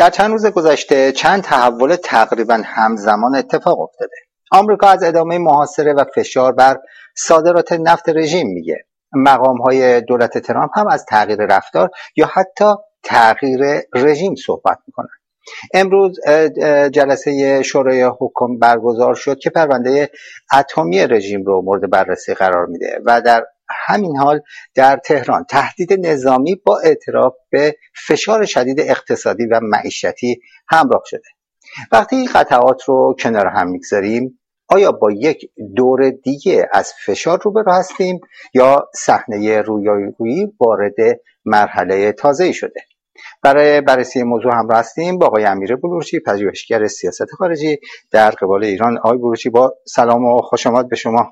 در چند روز گذشته چند تحول تقریبا همزمان اتفاق افتاده. آمریکا از ادامه محاصره و فشار بر صادرات نفت رژیم میگه. مقام‌های دولت ترامپ هم از تغییر رفتار یا حتی تغییر رژیم صحبت میکنن. امروز جلسه شورای حکم برگزار شد که پرونده اتمی رژیم رو مورد بررسی قرار میده و در همین حال در تهران تهدید نظامی با اعتراف به فشار شدید اقتصادی و معیشتی همراه شده. وقتی این قطعات رو کنار هم میگذاریم، آیا با یک دور دیگه از فشار روبرو هستیم یا صحنه رویارویی وارد مرحله تازه‌ای شده؟ برای بررسی موضوع همراه هستیم با آقای امیر بلورچی، پژوهشگر سیاست خارجی در قبال ایران. آقای بلورچی، با سلام و خوش آمد به شما.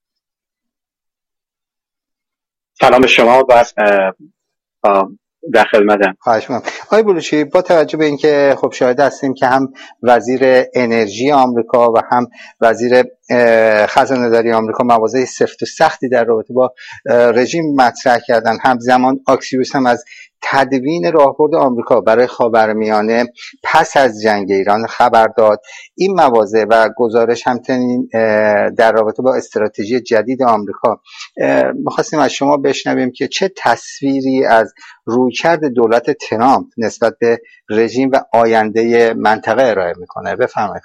سلام به شما و در خدمتم. خواهش می‌کنم. آقای بلورچی، با توجه به اینکه خب شاهد هستیم که هم وزیر انرژی آمریکا و هم وزیر خزانه‌داری آمریکا مواضع سفت و سختی در رابطه با رژیم مطرح کردن، همزمان آکسیوس هم از تدوین راهبرد آمریکا برای خاورمیانه پس از جنگ ایران خبر داد. این مواضع و گزارش همچنین در رابطه با استراتژی جدید آمریکا می‌خواستیم از شما بشنویم که چه تصویری از رویکرد دولت ترامپ نسبت به رژیم و آینده منطقه ارائه میکنه. بفرمایید.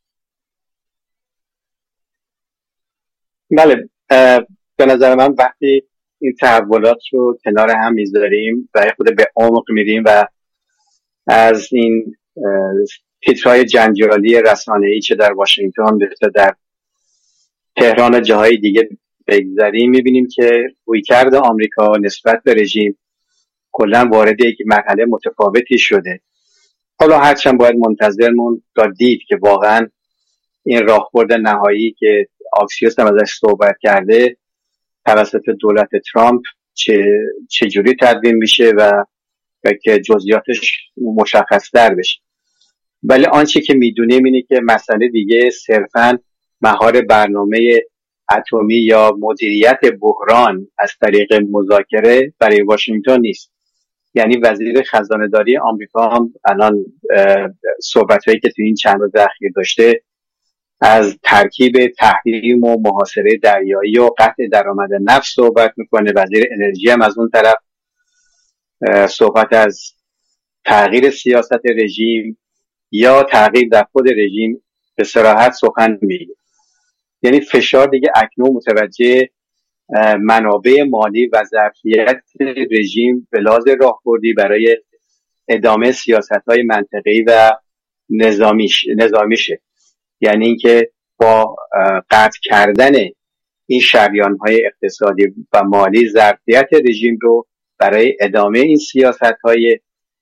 بله، به نظر من وقتی این تحولات رو کنار هم میذاریم و خود به عمق میریم و از این تیترهای جنجالی رسانه‌ای چه در واشنگتن چه در تهران و جاهای دیگه بگذاریم، میبینیم که رویکرد آمریکا نسبت به رژیم کلا وارد یک مرحله متفاوتی شده. حالا هرچند باید منتظر موند تا دید که واقعا این راهبرد نهایی که آکسیوس هم ازش صحبت کرده توسط دولت ترامپ چجوری تدوین میشه و که جزئیاتش مشخص تر بشه. ولی آنچه که میدونیم اینه که مسئله دیگه صرفاً مهار برنامه اتمی یا مدیریت بحران از طریق مذاکره برای واشنگتن نیست. یعنی وزیر خزانه‌داری آمریکا هم الان صحبت‌هایی که تو این چند روز اخیر داشته از ترکیب تحریم و محاصره دریایی و قطع درآمد نفت صحبت میکنه. وزیر انرژی هم از اون طرف صحبت از تغییر سیاست رژیم یا تغییر در خود رژیم به صراحت سخن میگه. یعنی فشار دیگه اکنون متوجه منابع مالی و ظرفیت رژیم به لحاظ راهبردی برای ادامه سیاست‌های منطقه‌ای و نظامیشه. یعنی اینکه با قطع کردن این شریان‌های اقتصادی و مالی ظرفیت رژیم رو برای ادامه این سیاست‌های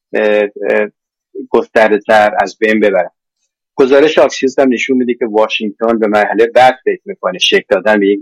گسترده‌تر از بین ببرن. گزارش آکسیوس هم نشون میده که واشنگتن به مرحله بعد فکر میکنه، شکل دادن به یک